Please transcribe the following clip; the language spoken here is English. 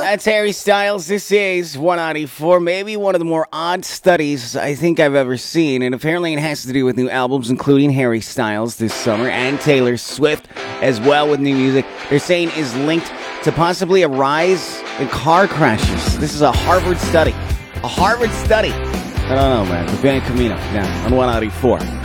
That's Harry Styles. This is 194, maybe one of the more odd studies I think I've ever seen. And apparently it has to do with new albums, including Harry Styles this summer and Taylor Swift as well with new music. They're saying is linked to possibly a rise in car crashes. This is a Harvard study. A Harvard study. I don't know, man. The band Camino now on 194.